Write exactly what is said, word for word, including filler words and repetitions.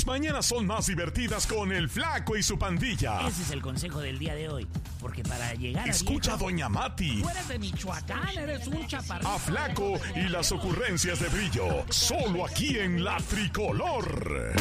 mañanas son más divertidas con el Flaco y su pandilla. Ese es el consejo del día de hoy. Porque para llegar Escucha a a Doña Mati. Tú eres de Michoacán, eres un chaparrito. A Flaco y las ocurrencias de Brillo. Solo aquí en La Tricolor.